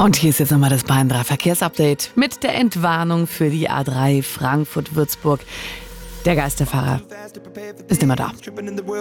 Und hier ist jetzt nochmal das Bayern 3 Verkehrsupdate mit der Entwarnung für die A3 Frankfurt-Würzburg. Der Geisterfahrer ist immer da.